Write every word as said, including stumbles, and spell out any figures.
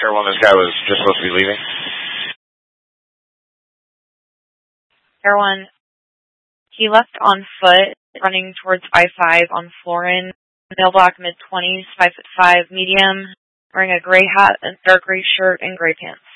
Air One, this guy was just supposed to be leaving. Air One, he left on foot, running towards I five on Florin, male black, mid-twenties, five foot five, medium, wearing a gray hat, a dark gray shirt, and gray pants.